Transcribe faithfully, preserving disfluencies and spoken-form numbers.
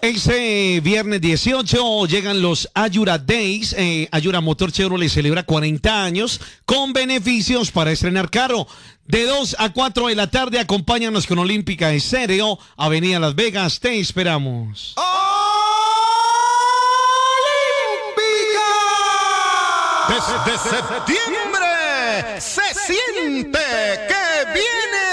Este viernes dieciocho llegan los Ayura Days. Eh, Ayura Motor Chevrolet celebra cuarenta años con beneficios para estrenar carro. De dos a cuatro de la tarde, acompáñanos con Olímpica Estéreo, Avenida Las Vegas. Te esperamos. Desde septiembre se siente que viene